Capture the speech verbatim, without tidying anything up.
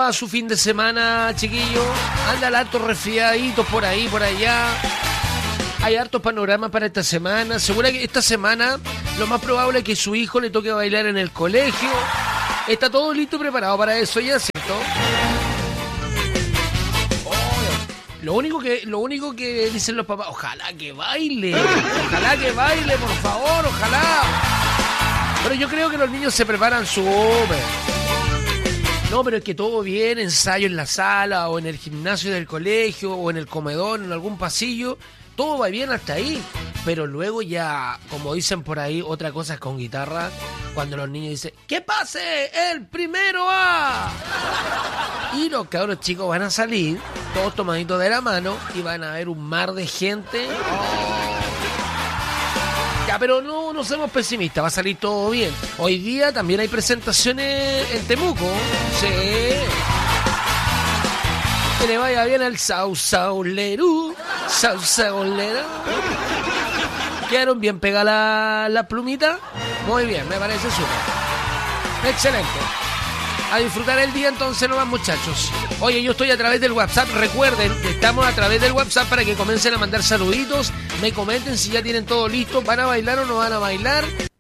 va su fin de semana, chiquillos? Andan hartos resfriaditos por ahí, por allá. Hay hartos panoramas para esta semana. Segura que esta semana lo más probable es que su hijo le toque bailar en el colegio. Está todo listo y preparado para eso ya, ¿cierto? Lo único que, lo único que dicen los papás, ojalá que baile, ojalá que baile, por favor, ojalá. Pero yo creo que los niños se preparan súper. No, pero es que todo bien, ensayo en la sala, o en el gimnasio del colegio, o en el comedor, en algún pasillo, todo va bien hasta ahí. Pero luego ya, como dicen por ahí, otra cosa es con guitarra, cuando los niños dicen, ¡que pase el primero A! Y los cabros chicos van a salir, todos tomaditos de la mano, y van a ver un mar de gente. Oh. Ya, pero no, no seamos pesimistas, va a salir todo bien. Hoy día también hay presentaciones en Temuco. Sí. Que le vaya bien al Sau Saulerú. Sau Saulerú. ¿Quedaron bien pegadas la, la plumita? Muy bien, me parece súper. Excelente. A disfrutar el día entonces nomás, muchachos. Oye, yo estoy a través del WhatsApp. Recuerden que estamos a través del WhatsApp para que comiencen a mandar saluditos. Me comenten si ya tienen todo listo. ¿Van a bailar o no van a bailar?